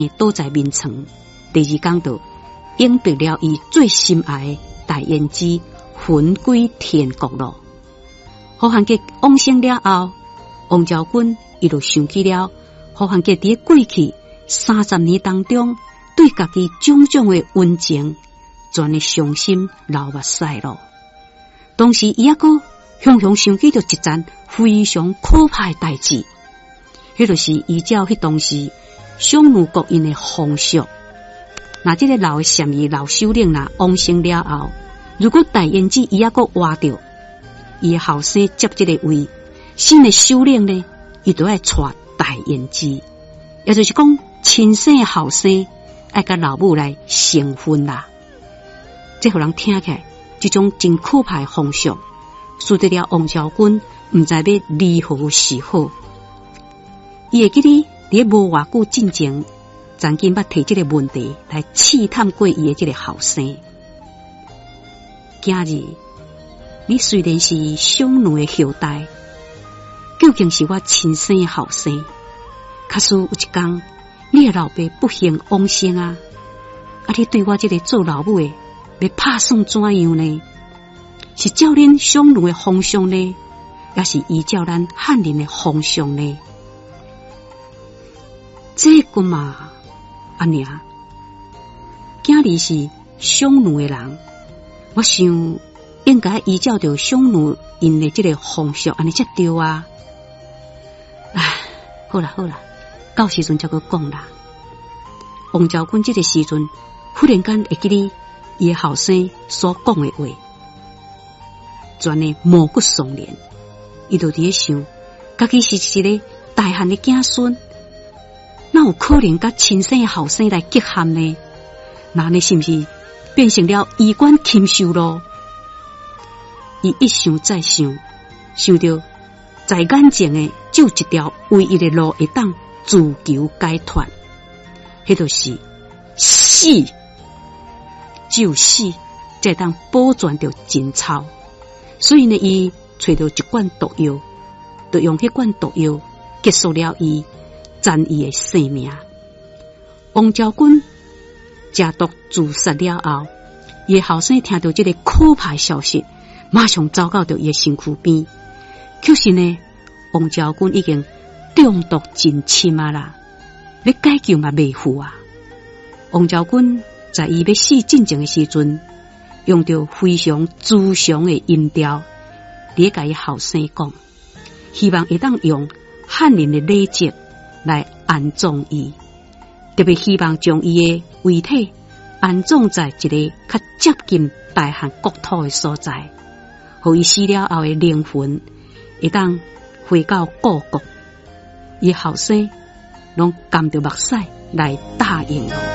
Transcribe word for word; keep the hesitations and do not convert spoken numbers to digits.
倒在眠床。第二天就应得了伊最心爱的大胭脂，魂归天国咯。好汉杰往生了后，王昭君伊就想起了好汉杰伫过去三十年当中对家己种种的温情，全的伤心流目屎咯。当时伊还阁雄雄想起着一件非常可怕的代志，迄就是依照迄当时匈奴国因的风俗，那这个老的善意老首领呐往生了后，如果大胭脂伊还阁活着，伊的后生接这个位，新的首领呢，伊就要娶大胭脂，也就是讲亲生的后生爱甲老母来成婚啦。这互人听起来，这种真可怕的风俗，使得了王昭君唔知要如何是好。伊会记得伫无偌久进前，曾经捌提这个问题来试探过伊的这个后生。今日你虽然是匈奴的后代，究竟是我亲生的后生，假使有一天你的老爸不幸往生啊，啊你对我这个做老母的要打算怎样呢？是照恁匈奴的风俗呢，也是依照咱汉人的风俗呢？这个嘛，阿娘，今日是匈奴的人，我想应该依照着匈奴因的这个风俗，安尼才对啊。唉，好啦好啦，到时阵才去讲啦。王昭君这个时阵，忽然间会记得伊的后生所讲的话，全的毛骨悚然。伊就伫咧想，家己是一个大汉的子孙，哪有可能甲亲生的后生来结合呢？那呢是不是变成了衣冠禽兽咯？伊一想再想，想到在眼前的就一条唯一的路会当自求解脱，迄就是死，只有死才当保全着贞操。所以呢，伊找到一罐毒药，就用迄罐毒药结束了伊残余的生命。王昭君食毒自杀了后，伊的后生听到这个可怕消息，马上走到着伊的身躯边。可是呢，王昭君已经中毒真深啊啦，要解救嘛袂赴啊。王昭君在伊要死进前的时阵，用着非常慈祥的音调，伫甲伊后生讲，希望会当用汉人的礼节来安葬伊，特别希望将伊的遗体安葬在一个较接近大汉国土的所在，互伊死了后的灵魂会当回到故国。伊后生拢含着目屎来答应。